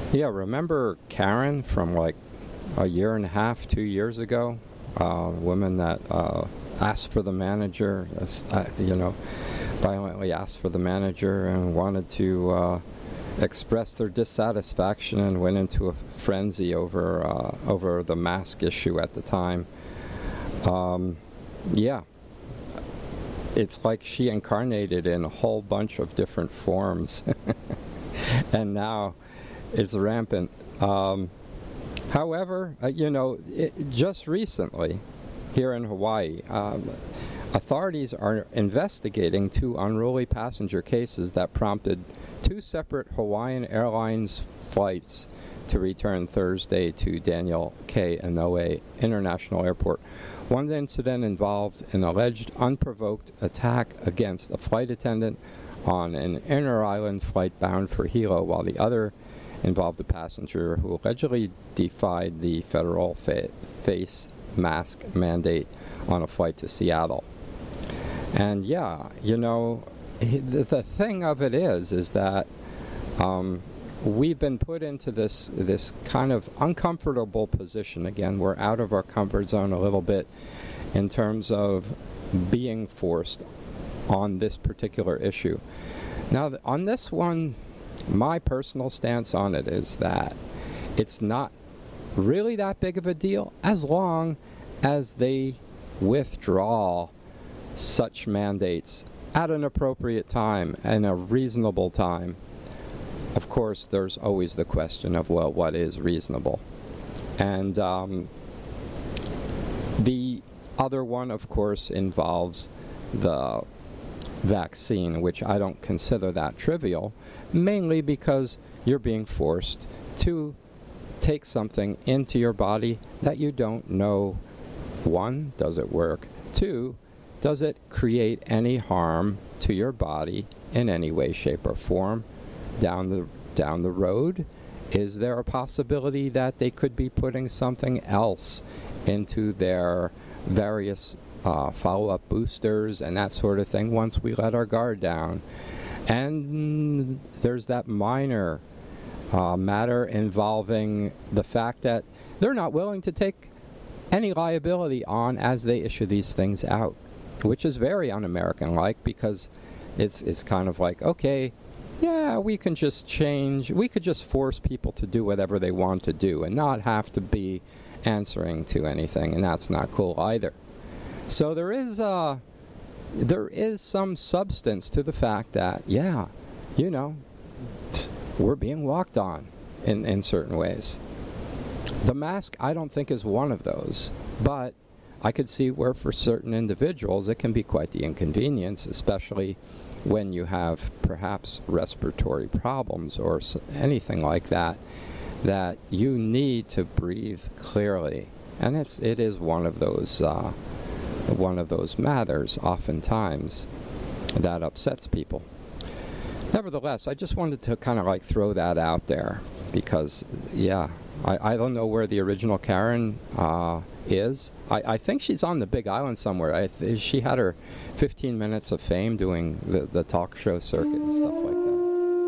Yeah, remember Karen from like a year and a half, 2 years ago? Woman that asked for the manager, violently asked for the manager and wanted to express their dissatisfaction and went into a frenzy over the mask issue at the time. Yeah, it's like she incarnated in a whole bunch of different forms, and now it's rampant. However, just recently, here in Hawaii, authorities are investigating two unruly passenger cases that prompted two separate Hawaiian Airlines flights to return Thursday to Daniel K. Inouye International Airport. One incident involved an alleged unprovoked attack against a flight attendant on an inter-island flight bound for Hilo, while the other involved a passenger who allegedly defied the federal face mask mandate on a flight to Seattle. And yeah, the thing of it is that we've been put into this kind of uncomfortable position. Again, we're out of our comfort zone a little bit in terms of being forced on this particular issue. Now, on this one, my personal stance on it is that it's not really that big of a deal as long as they withdraw such mandates at an appropriate time and a reasonable time. Of course, there's always the question of, well, what is reasonable? And the other one, of course, involves the vaccine, which I don't consider that trivial, mainly because you're being forced to take something into your body that you don't know. One, does it work? Two, does it create any harm to your body in any way, shape, or form down the road? Is there a possibility that they could be putting something else into their various follow-up boosters and that sort of thing once we let our guard down? And there's that minor matter involving the fact that they're not willing to take any liability on as they issue these things out, which is very un-American-like, because it's kind of like, okay, yeah, we can just change, we could just force people to do whatever they want to do and not have to be answering to anything, and that's not cool either. So there is some substance to the fact that, yeah, we're being walked on in certain ways. The mask, I don't think, is one of those, but I could see where for certain individuals it can be quite the inconvenience, especially when you have perhaps respiratory problems or anything like that, that you need to breathe clearly. And it is one of those matters oftentimes that upsets people. Nevertheless, I just wanted to kind of like throw that out there because, yeah, I don't know where the original Karen is. I think she's on the Big Island somewhere. She had her 15 minutes of fame doing the talk show circuit and stuff like that.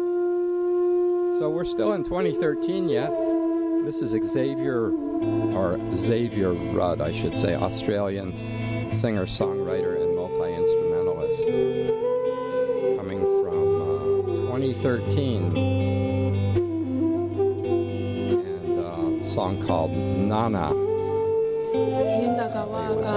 So we're still in 2013 yet. This is Xavier Rudd, I should say, Australian singer-songwriter and multi-instrumentalist, coming from 2013, and a song called Nana.